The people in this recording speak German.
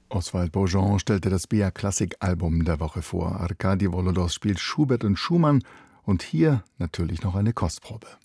Oswald Bourgeon stellte das BR-Klassik-Album der Woche vor. Arkadi Volodos spielt Schubert und Schumann und hier natürlich noch eine Kostprobe.